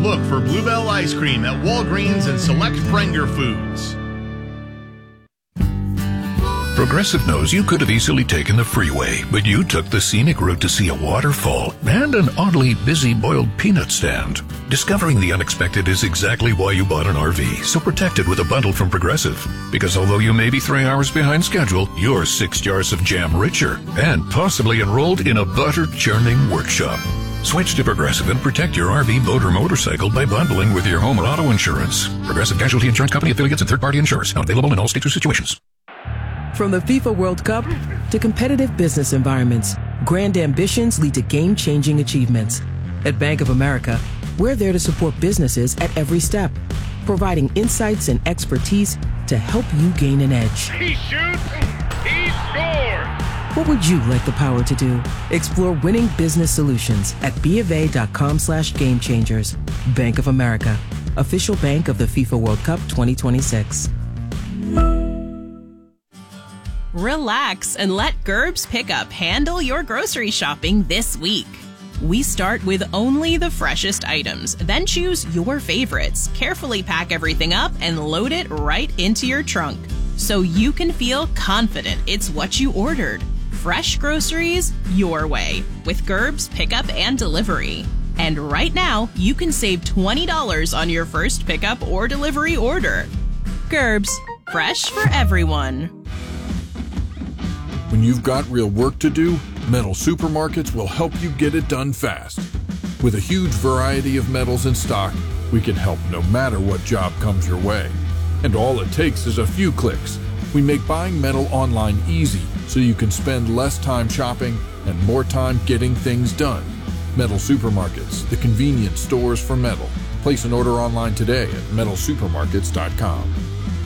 Look for Bluebell Ice Cream at Walgreens and select Brenger Foods. Progressive knows you could have easily taken the freeway, but you took the scenic route to see a waterfall and an oddly busy boiled peanut stand. Discovering the unexpected is exactly why you bought an RV, so protect it with a bundle from Progressive. Because although you may be 3 hours behind schedule, you're 6 jars of jam richer and possibly enrolled in a butter churning workshop. Switch to Progressive and protect your RV, boat, or motorcycle by bundling with your home or auto insurance. Progressive Casualty Insurance Company affiliates and third-party insurers. Not available in all states or situations. From the FIFA World Cup to competitive business environments, grand ambitions lead to game-changing achievements. At Bank of America, we're there to support businesses at every step, providing insights and expertise to help you gain an edge. He shoots, he scores! What would you like the power to do? Explore winning business solutions at BofA.com/gamechangers. Bank of America, official bank of the FIFA World Cup 2026. Relax and let Gerb's Pickup handle your grocery shopping this week. We start with only the freshest items, then choose your favorites, carefully pack everything up, and load it right into your trunk so you can feel confident it's what you ordered. Fresh groceries your way with Gerb's Pickup and Delivery. And right now, you can save $20 on your first pickup or delivery order. Gerb's, fresh for everyone. When you've got real work to do, Metal Supermarkets will help you get it done fast. With a huge variety of metals in stock, we can help no matter what job comes your way. And all it takes is a few clicks. We make buying metal online easy so you can spend less time shopping and more time getting things done. Metal Supermarkets, the convenience stores for metal. Place an order online today at metalsupermarkets.com.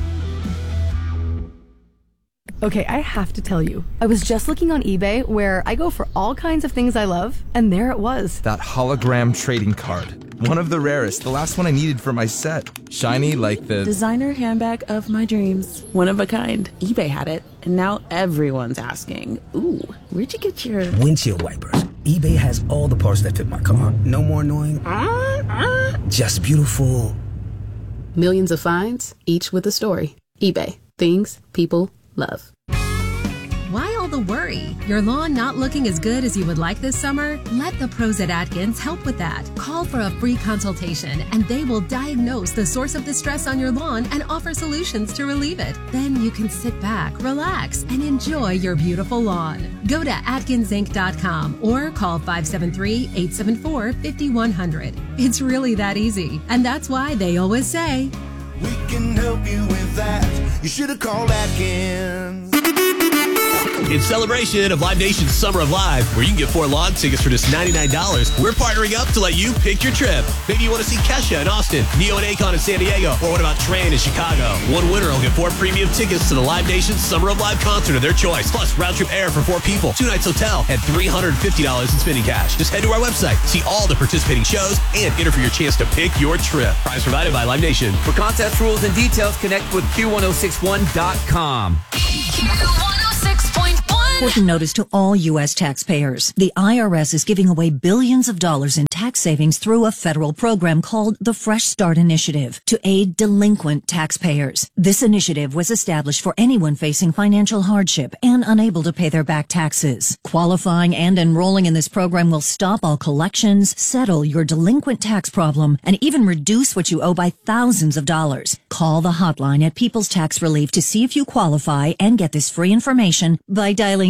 Okay, I have to tell you, I was just looking on eBay where I go for all kinds of things I love, and there it was. That hologram trading card. One of the rarest, the last one I needed for my set. Shiny like the designer handbag of my dreams. One of a kind. eBay had it, and now everyone's asking, ooh, where'd you get your windshield wipers? eBay has all the parts that fit my car. No more annoying, just beautiful. Millions of finds, each with a story. eBay. Things people love. Why all the worry? Your lawn not looking as good as you would like this summer? Let the pros at Atkins help with that. Call for a free consultation and they will diagnose the source of the stress on your lawn and offer solutions to relieve it. Then you can sit back, relax, and enjoy your beautiful lawn. Go to AtkinsInc.com or call 573-874-5100. It's really that easy. And that's why they always say, we can help you with that. You should have called Atkins. In celebration of Live Nation's Summer of Live, where you can get 4 lawn tickets for just $99, we're partnering up to let you pick your trip. Maybe you want to see Kesha in Austin, Neo and Akon in San Diego, or what about Train in Chicago? One winner will get 4 premium tickets to the Live Nation's Summer of Live concert of their choice, plus round-trip air for 4 people, 2 nights hotel, and $350 in spending cash. Just head to our website, see all the participating shows, and enter for your chance to pick your trip. Prize provided by Live Nation. For contest rules and details, connect with Q1061.com. Important notice to all U.S. taxpayers. The IRS is giving away billions of dollars in tax savings through a federal program called the Fresh Start Initiative to aid delinquent taxpayers. This initiative was established for anyone facing financial hardship and unable to pay their back taxes. Qualifying and enrolling in this program will stop all collections, settle your delinquent tax problem, and even reduce what you owe by thousands of dollars. Call the hotline at People's Tax Relief to see if you qualify and get this free information by dialing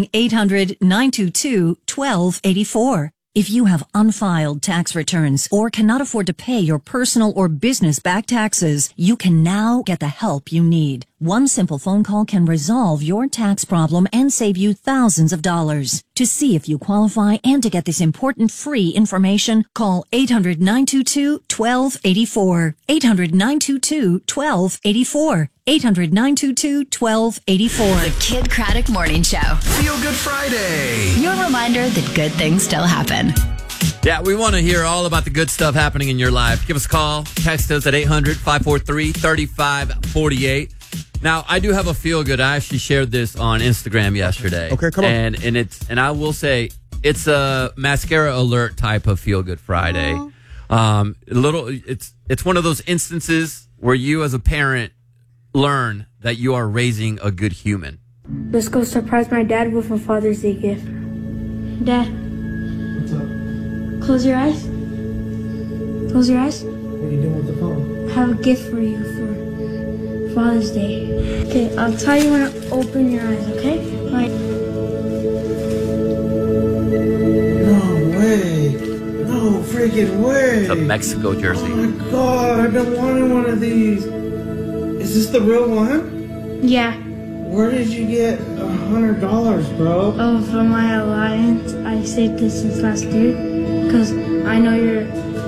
800-922-1284. If you have unfiled tax returns or cannot afford to pay your personal or business back taxes, you can now get the help you need. One simple phone call can resolve your tax problem and save you thousands of dollars. To see if you qualify and to get this important free information, call 800-922-1284. 800-922-1284. 800-922-1284. The Kid Craddock Morning Show. Feel Good Friday. Your reminder that good things still happen. Yeah, we want to hear all about the good stuff happening in your life. Give us a call. Text us at 800-543-3548. Now, I do have a feel good. I actually shared this on Instagram yesterday. Okay, come on. And I will say it's a mascara alert type of feel good Friday. It's one of those instances where you as a parent learn that you are raising a good human. Let's go surprise my dad with a Father's Day gift. Dad. What's up? Close your eyes. Close your eyes. What are you doing with the phone? I have a gift for you for Father's Day. Okay, I'll tell you when to open your eyes, okay? Right. No way. No freaking way. It's a Mexico jersey. Oh my God, I've been wanting one of these. Is this the real one? Yeah. Where did you get $100, bro? Oh, from my alliance. I saved this since last year. Because I know you're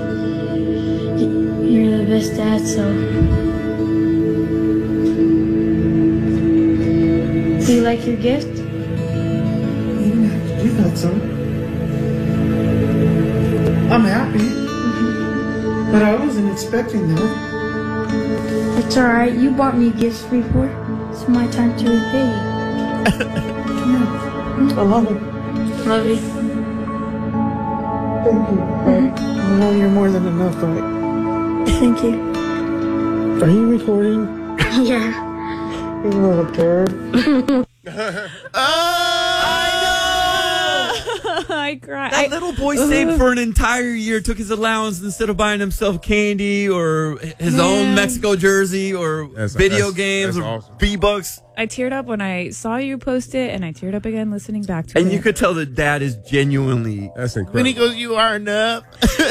the best dad, so. Do you like your gift? You didn't have to do that, son. I'm happy. But I wasn't expecting that. It's alright. You bought me gifts before. It's my time to repay you. I love it. Love you. Thank you. I know you're more than enough, right? Thank you. Are you recording? Yeah. You little turd. I cried. That little boy saved for an entire year, took his allowance instead of buying himself candy or his own Mexico jersey or video games or awesome. V-Bucks. I teared up when I saw you post it, and I teared up again listening back to it. And you could tell that dad is genuinely... That's incredible. Then he goes, "You are enough."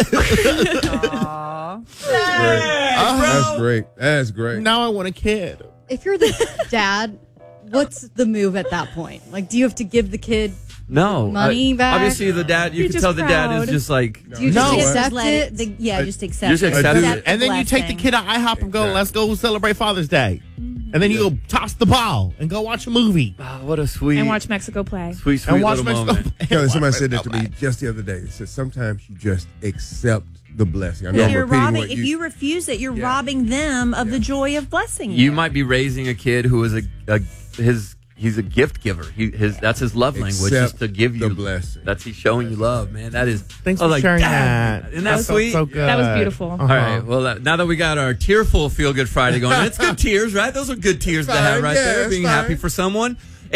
That's great. That's great. Now I want a kid. If you're the dad, what's the move at that point? Like, do you have to give the kid money back? Obviously, the dad, you can tell the dad is just like... Do you just accept it? Just accept Just it. accept it. And then you take the kid to IHOP and go, "Let's go celebrate Father's Day." And then you go toss the ball and go watch a movie. Oh, what a sweet... And watch Mexico play. Sweet and watch little Mexico moment. Kelly, somebody said that to me just the other day. It said sometimes you just accept the blessing. I know If I'm you're repeating robbing, what if you refuse it, you're robbing them of the joy of blessing you. You might be raising a kid who is he's a gift giver. That's his love language, is to give you the blessing. That's he's showing you love, man. That is. Thanks for sharing that. Isn't that sweet? So good. That was beautiful. All right. Well, now that we got our tearful Feel Good Friday going, and it's good tears, right? Those are good tears to have right there. Being happy for someone.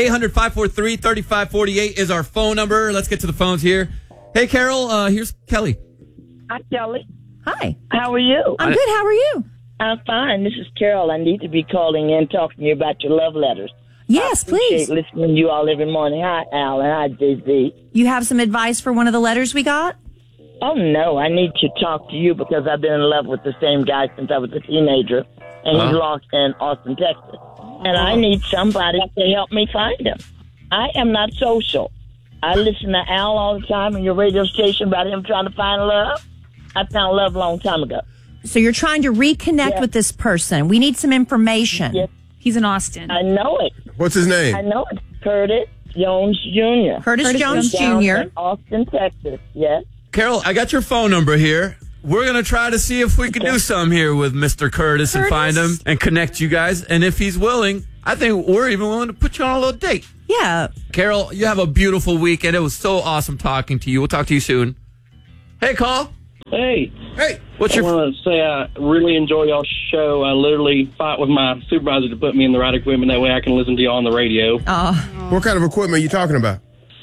800-543-3548 is our phone number. Let's get to the phones here. Hey, Carol. Here's Kelly. Hi, Kelly. Hi. How are you? I'm good. How are you? I'm fine. This is Carol. I need to be calling in, talking to you about your love letters. Yes, please. I listening to you all every morning. Hi, Al, and hi, JZ. You have some advice for one of the letters we got? Oh, no. I need to talk to you because I've been in love with the same guy since I was a teenager, and he's lost in Austin, Texas. And I need somebody to help me find him. I am not social. I listen to Al all the time on your radio station about him trying to find love. I found love a long time ago. So you're trying to reconnect with this person. We need some information. Yes. He's in Austin. I know it. What's his name? I know it. Curtis Jones Jr. Curtis Jones down Jr. in Austin, Texas. Yes. Carol, I got your phone number here. We're going to try to see if we can do something here with Mr. Curtis and find him and connect you guys. And if he's willing, I think we're even willing to put you on a little date. Yeah. Carol, you have a beautiful weekend. It was so awesome talking to you. We'll talk to you soon. Hey, Carl. Hey. Hey. What's I want to say I really enjoy y'all's show. I literally fight with my supervisor to put me in the right equipment. That way I can listen to y'all on the radio. What kind of equipment are you talking about?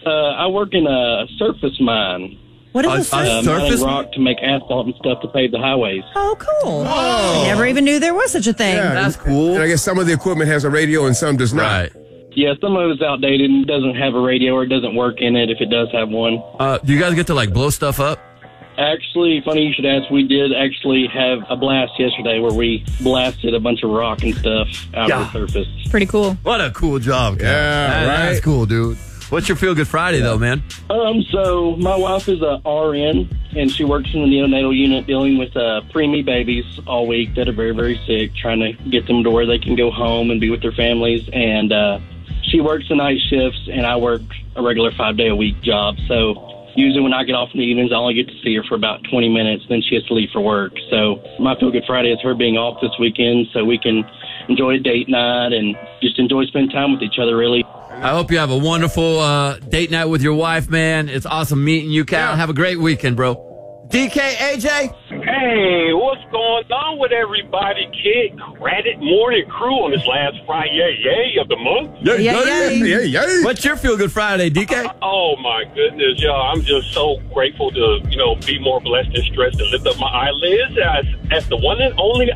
I work in a surface mine. What is a surface mining rock to make asphalt and stuff to pave the highways. Oh, cool. I never even knew there was such a thing. Yeah, that's cool. And I guess some of the equipment has a radio and some does not. Right. Yeah, some of it's outdated and doesn't have a radio or it doesn't work in it if it does have one. Do you guys get to, blow stuff up? Actually, funny you should ask, we did actually have a blast yesterday where we blasted a bunch of rock and stuff out of the surface. Pretty cool. What a cool job, Carol. Yeah, That's cool, dude. What's your Feel Good Friday, though, man? So my wife is a RN, and she works in the neonatal unit dealing with preemie babies all week that are very, very sick, trying to get them to where they can go home and be with their families. And she works the night shifts, and I work a regular 5-day-a-week job. So usually when I get off in the evenings, I only get to see her for about 20 minutes. Then she has to leave for work. So my Feel Good Friday is her being off this weekend so we can enjoy a date night and just enjoy spending time with each other, really. I hope you have a wonderful date night with your wife, man. It's awesome meeting you, Cal. Have a great weekend, bro. DK, AJ? Hey, what's going on with everybody? Kid Credit Morning Crew on this last Friday of the month. Yay. What's your Feel Good Friday, DK? Oh, my goodness, y'all. I'm just so grateful to, be more blessed and stressed and lift up my eyelids as the one and only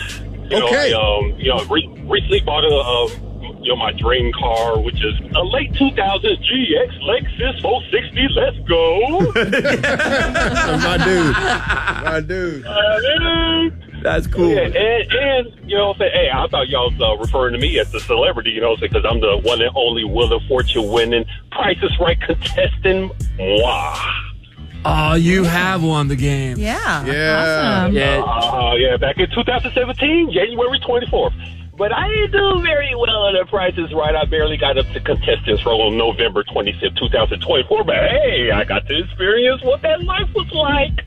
recently bought my dream car, which is a late 2000s GX Lexus 460. Let's go. My dude. That's cool. Yeah, and hey, I thought y'all was referring to me as the celebrity, because I'm the one and only Wheel of Fortune winning, Price is Right contestant. Wow. Oh, you have won the game. Yeah. Yeah. Awesome. Back in 2017, January 24th. But I didn't do very well on The Price is Right. I barely got up to contestants role on November 25th, 2024. But hey, I got to experience what that life was like.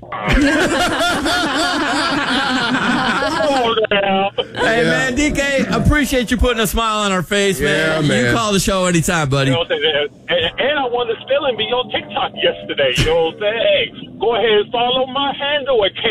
Hey, man, DK, appreciate you putting a smile on our face, man. Man. You call the show anytime, buddy. You know what I'm saying? And I won the spelling bee on TikTok yesterday. You know what I'm saying? Hey, go ahead and follow my handle at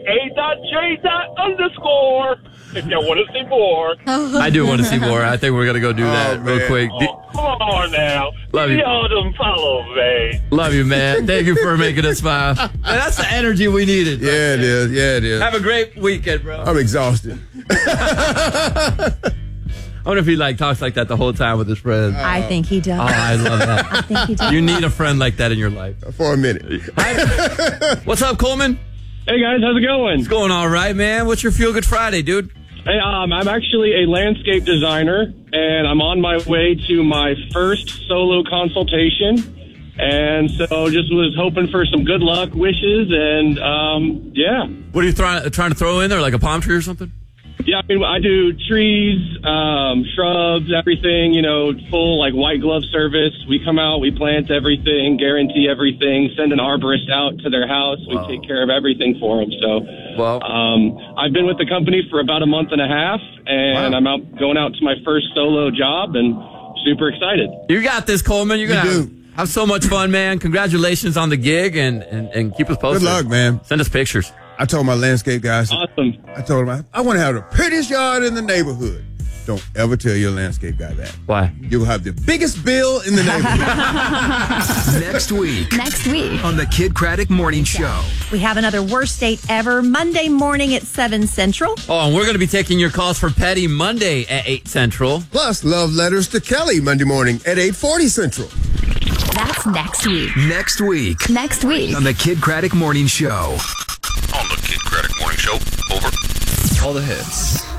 k.a.j._. If y'all want to see more. I do want to see more. I think we're going to go do that real quick. Come on now. Love you. Y'all them follow me. Love you, man. Thank you for making us smile. Man, that's the energy we needed. Yeah, it is. Yeah, it is. Have a great weekend, bro. I'm exhausted. I wonder if he talks like that the whole time with his friends. I think he does. Oh, I love that. I think he does. You need a friend like that in your life. For a minute. What's up, Coleman? Hey, guys. How's it going? It's going all right, man. What's your Feel Good Friday, dude? Hey, I'm actually a landscape designer, and I'm on my way to my first solo consultation. And so just was hoping for some good luck wishes, and yeah. What are you trying to throw in there, like a palm tree or something? Yeah, I do trees, shrubs, everything, full white glove service. We come out, we plant everything, guarantee everything, send an arborist out to their house. We take care of everything for them. So I've been with the company for about a month and a half, and I'm going out to my first solo job and super excited. You got this, Coleman. You're going to have so much fun, man. Congratulations on the gig, and keep us posted. Good luck, man. Send us pictures. I told my landscape guys. Awesome. I told him, I want to have the prettiest yard in the neighborhood. Don't ever tell your landscape guy that. Why? You'll have the biggest bill in the neighborhood. Next week on the Kid Craddock Morning Show. We have another worst date ever Monday morning at 7 Central. Oh, and we're going to be taking your calls for Petty Monday at 8 Central. Plus, love letters to Kelly Monday morning at 8:40 Central. That's next week. Next week on the Kid Craddock Morning Show. On the Kid Craddock Morning Show. Over. All the hits.